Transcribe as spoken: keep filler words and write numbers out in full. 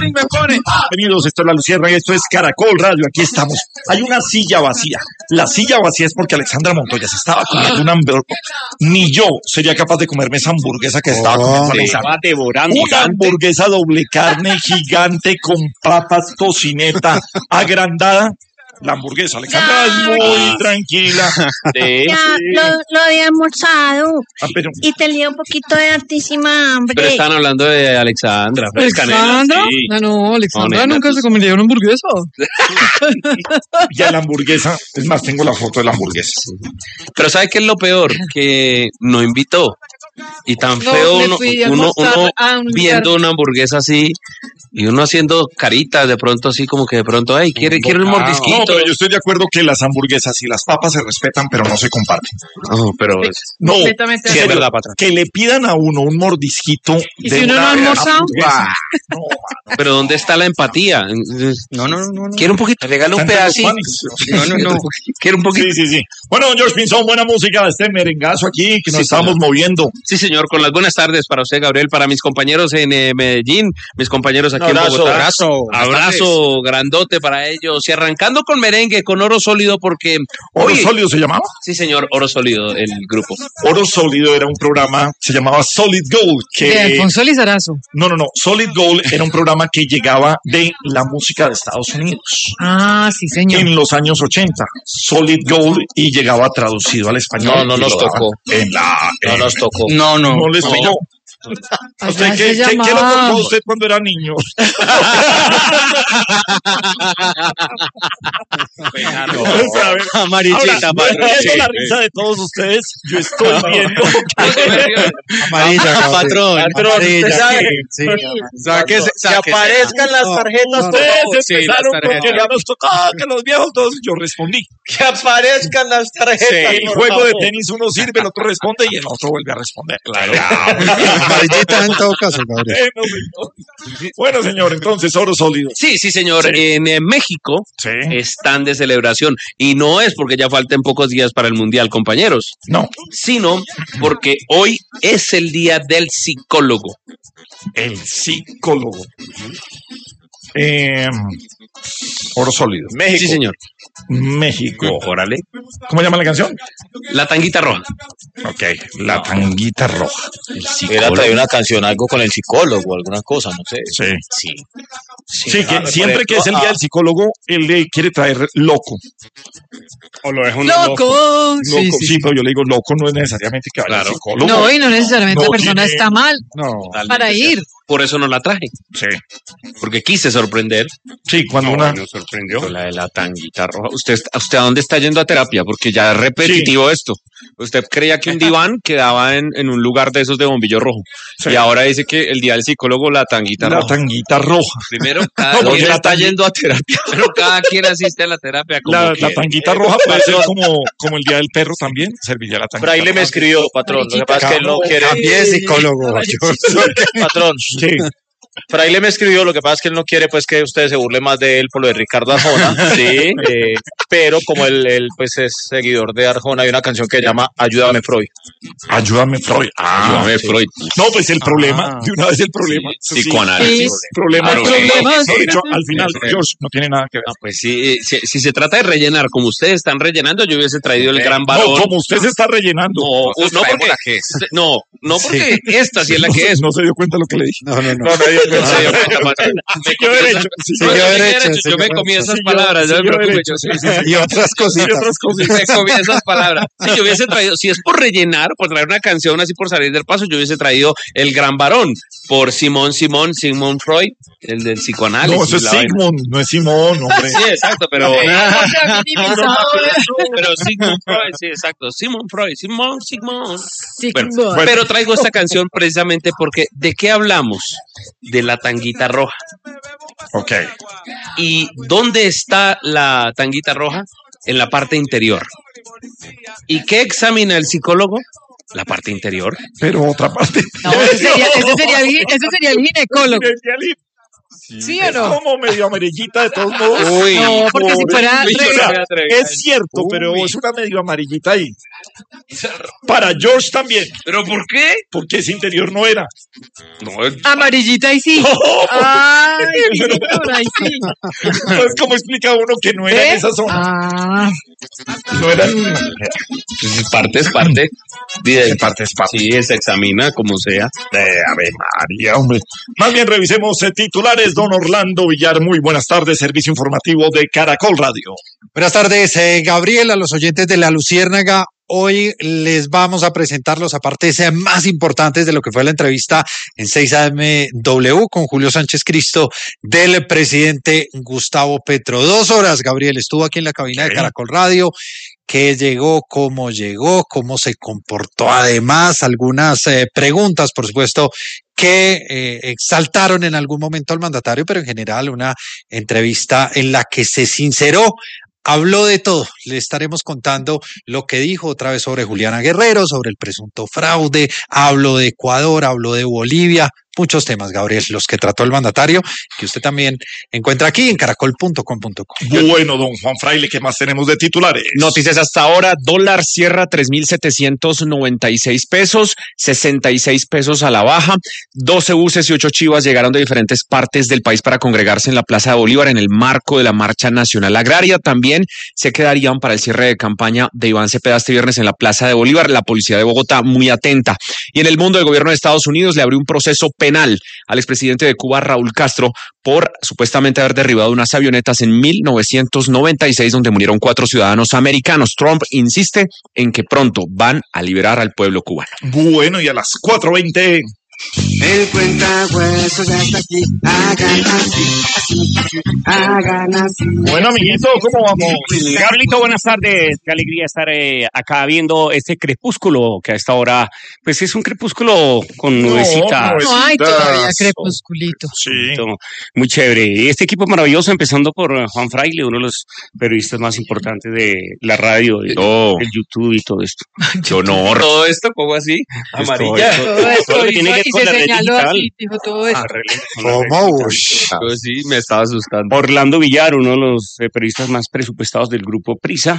string me pone. Bienvenidos, esto es La Lucierna y esto es Caracol Radio. Aquí estamos. Hay una silla vacía. La silla vacía es porque Alexandra Montoya se estaba comiendo una hamburguesa. Ni yo sería capaz de comerme esa hamburguesa que estaba comiendo Oh, Alexandra. devorando. Una hamburguesa doble carne gigante con papas, tocineta agrandada. La hamburguesa, Alexandra es muy tranquila. Sí. Ya lo, lo había almorzado Ah, pero, y tenía un poquito de hartísima hambre. Pero estaban hablando de Alexandra. ¿Alexandra? Sí. No, no, Alexandra No, nena, nunca tú- se comería una hamburguesa. ya la hamburguesa, es más, tengo la foto de la hamburguesa. Pero ¿sabe qué es lo peor? Que no invitó. Y tan No, feo me uno, fui a uno, almorzar uno a un viendo lugar. una hamburguesa así y uno haciendo caritas de pronto así como que de pronto, ay, quiere, quiere un mordisquito. No, pero yo estoy de acuerdo que las hamburguesas y las papas se respetan, pero no se comparten. No, pero No, Completamente en de serio, acuerdo, patrón. que le pidan a uno un mordisquito. ¿Y de si uno una no ha almorzado? hamburguesa. No, pero ¿dónde está la empatía? No, no, no, no. Quiere un poquito, regala un Está entre los pedacito. panes. No, no, no. Quiere un poquito. Sí, sí, sí. Bueno, George Pinzón, buena música, este merengazo aquí que nos Sí, estamos señor. moviendo. Sí, señor, con las buenas tardes para usted, Gabriel, para mis compañeros en eh, Medellín, mis compañeros aquí Un abrazo, en Bogotá. abrazo. Abrazo grandote para ellos. Y arrancando con merengue, con oro sólido, porque ¿Oro hoy... Sólido se llamaba? Sí, señor, oro sólido, el grupo. Oro Sólido era un programa, se llamaba Solid Gold, De que... Alfonso Lizarazo. No, no, no, Solid Gold era un programa que llegaba de la música de Estados Unidos. Ah, sí, señor. En los años ochenta, Solid Gold, y llegaba traducido al español. No, no y nos lo daban tocó. En la, No en- nos tocó. No, no. no les tocó. ¿A usted Allá qué, se qué, qué lo llamaba. tocó a usted cuando era niño? ¿Sabe? Amarillita, Ahora, patrón. viendo Sí. la risa de todos ustedes, yo estoy viendo Amarilla, patrón. Patrón, Amarilla, usted sabe, sí, sabe que, se- sabe que que- aparezcan las tarjetas. ustedes todos. Sí, las empezaron porque tarjetas. ya nos tocaba que los viejos todos, yo respondí. Que aparezcan las tarjetas. El por juego de favor. tenis uno sirve, el otro responde y el otro vuelve a responder. Claro. Amarillita en todo caso, Gabriel. Bueno, señor. Bueno, señor, entonces, oro sólido. Sí, sí, señor. Sí. En eh, México Sí. están de celebración. Y no es porque ya falten pocos días para el Mundial, compañeros, No, sino porque hoy es el día del psicólogo. el psicólogo. Eh, oro sólido. México. Sí, señor. México. Órale. ¿Cómo llama la canción? La tanguita roja. Ok, la tanguita roja. El Hubiera traído una canción, algo con el psicólogo, alguna cosa, no sé. Sí. Sí. Sí, que Ah, siempre que es el ah. día del psicólogo, él le quiere traer loco. O lo dejo ¡Loco! Loco, Sí, sí, sí. pero yo le digo loco no es necesariamente que vaya al Claro. psicólogo. No, y no necesariamente No la persona tiene- está mal No, para ir. Por eso no la traje. sí. Porque quise sorprender. Sí, cuando una... Nos sorprendió. La de la tanguita roja. ¿Usted, ¿Usted a dónde está yendo a terapia? Porque ya es repetitivo esto. Usted creía que un diván quedaba en, en un lugar de esos de bombillo rojo. Sí. Y ahora dice que el día del psicólogo, la tanguita La roja. tanguita roja. Primero, cada No, porque quien la está tangui- yendo a terapia. Pero cada quien asiste a la terapia como La, quiere. la tanguita roja puede ser como, como el día del perro también. Serviría la tanguita Fraile me roja. escribió, patrón. Lo que pasa es que él no quiere. También psicólogo. Patrón, Sí. Fraile me escribió, lo que pasa es que él no quiere pues que usted se burle más de él por lo de Ricardo Arjona, sí, eh, pero como él, él, pues es seguidor de Arjona, hay una canción que se llama Ayúdame Freud. Ayúdame, Freud. Ah, Ayúdame, sí. Freud. No, pues el problema, de una vez el problema. Sí, Psicoanálisis. Sí. problema. Claro, el problema. sí. De hecho, al final, George, no tiene nada que ver. Ah, pues sí, si, si se trata de rellenar como ustedes están rellenando, yo hubiese traído el gran varón. No, como usted se está rellenando. No, no, porque, no, no porque esta sí es la que es. No se dio cuenta lo que le dije. No, no, no. No, no, yo- No se dio cuenta, patrón. Me Siguió comí derecho, esas- siguió No, yo derecho, derecho, Yo siguió me derecho. comí esas Siguió- palabras, no me siguió preocupe. derecho, yo- sí, sí, sí. Y otras Y cositas. otras cositas. Me comí esas palabras. Si yo hubiese traído, si es por rellenar, por traer una canción así por salir del paso, yo hubiese traído El Gran Varón por Simón Simón, Sigmund Freud, el del psicoanálisis. No, eso es la vaina. Sigmund, no es Simón, hombre. Sí, exacto, pero, Sí, pero Sigmund Freud, sí, exacto. Sigmund Freud, Simón, Sigmund. Bueno, bueno. Pero traigo esta canción precisamente porque ¿de qué hablamos? De la tanguita roja. Ok. ¿Y dónde está la tanguita roja? En la parte interior. ¿Y qué examina el psicólogo? La parte interior. Pero otra parte. No, ese sería, ese sería el, gi- ese sería el ginecólogo. ¿Sí o Es no? como medio amarillita de todos modos. Uy, No, porque si pobre. fuera Uy, re- o sea, me atreví. es cierto, pero Uy. es una medio amarillita ahí. Para George también, ¿Pero por qué? porque ese interior no era. No, es- Amarillita y sí. Ay, Por ahí sí. Entonces, ¿cómo explica uno que no era ¿Eh? en esa zona? Ah, No eran... Pues, parte es parte. De parte es parte. Sí, se examina como sea. Eh, Ave María, hombre. Más bien revisemos eh, titulares. Don Orlando Villar, muy buenas tardes. Servicio informativo de Caracol Radio. Buenas tardes, eh, Gabriel, a los oyentes de La Luciérnaga. Hoy les vamos a presentar los apartes eh, más importantes de lo que fue la entrevista en seis A M W con Julio Sánchez Cristo del presidente Gustavo Petro. Dos horas, Gabriel, estuvo aquí en la cabina de Caracol Radio. ¿Qué llegó? ¿Cómo llegó? ¿Cómo se comportó? Además, algunas eh, preguntas, por supuesto, que eh, exaltaron en algún momento al mandatario, pero en general una entrevista en la que se sinceró. Habló de todo, le estaremos contando lo que dijo otra vez sobre Juliana Guerrero, sobre el presunto fraude, habló de Ecuador, habló de Bolivia, muchos temas, Gabriel, los que trató el mandatario, que usted también encuentra aquí en caracol punto com punto co. Bueno, don Juan Fraile, ¿qué más tenemos de titulares? Noticias hasta ahora, dólar cierra tres mil setecientos noventa y seis pesos, sesenta y seis pesos a la baja, doce buses y ocho chivas llegaron de diferentes partes del país para congregarse en la Plaza de Bolívar en el marco de la Marcha Nacional Agraria. También se quedarían para el cierre de campaña de Iván Cepeda este viernes en la Plaza de Bolívar, la policía de Bogotá muy atenta. Y en el mundo, el gobierno de Estados Unidos le abrió un proceso penal al expresidente de Cuba, Raúl Castro, por supuestamente haber derribado unas avionetas en mil novecientos noventa y seis donde murieron cuatro ciudadanos americanos. Trump insiste en que pronto van a liberar al pueblo cubano. Bueno, y a las cuatro veinte... El cuentahuesos ya está aquí, hagan así, así, hagan así. Bueno, amiguito, ¿cómo vamos? Gabrielito, buenas tardes. Qué alegría estar eh, acá viendo este crepúsculo que a esta hora, pues es un crepúsculo con nubecitas. No, no hay todavía Nubecitas. crepusculito. Sí. Muy chévere. Y este equipo maravilloso, empezando por eh, Juan Fraile, uno de los periodistas más importantes de la radio, de, No. del YouTube y todo esto. Qué honor. Todo esto, ¿cómo así? Esto, Amarilla. esto, Todo todo esto lo que hizo tiene que ver y con se la red señaló digital. así, dijo todo esto. Arreglen con la red ¿Cómo? digital. Ush. Yo sí, me estaba asustando. Orlando Villar, uno de los eh, periodistas más presupuestados del grupo Prisa,